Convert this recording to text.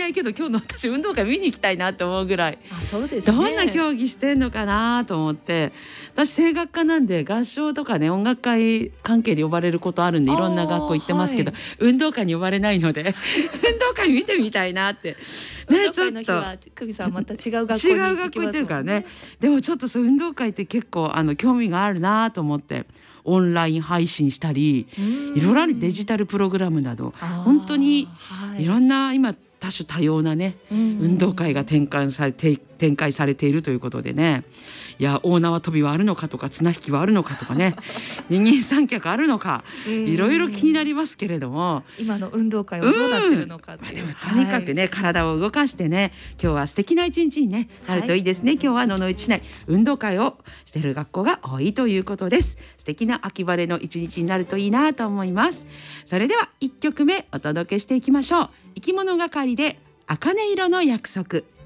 ないけど今日の私運動会見に行きたいなと思うぐらい、 そうですね、 どんな競技してんのかなと思って、私声楽家なんで合唱とかね音楽会関係で呼ばれることあるんでいろんな学校行ってますけど、運動会に呼ばれないので運動会見てみたいなってね、ちょっと久美さんまた違う学校に違う学校行ってるからね。でもちょっとそう運動会って結構興味があるなと思って、オンライン配信したりいろいろあるデジタルプログラムなど本当にいろんな今多種多様なね、運動会が展開されているということでね、いや大縄跳びはあるのかとか綱引きはあるのかとかね二人三脚あるのかいろいろ気になりますけれども、 今の運動会はどうなってるのかっていう、 でもとにかくね、体を動かしてね、今日は素敵な一日に、ね、なるといいですね。今日は野々市市内運動会をしている学校が多いということです。素敵な秋晴れの一日になるといいなと思います。それでは1曲目お届けしていきましょう。生き物係で茜色の約束。